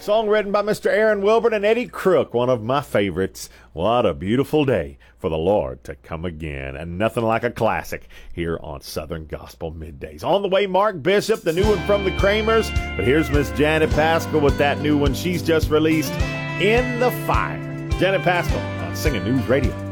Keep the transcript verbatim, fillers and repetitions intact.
Song written by Mister Aaron Wilburn and Eddie Crook, one of my favorites. What a beautiful day for the Lord to come again. And nothing like a classic here on Southern Gospel Middays. On the way, Mark Bishop, the new one from the Kramers. But here's Miss Janet Paschal with that new one she's just released, In the Fire. Janet Paschal on Singing News Radio.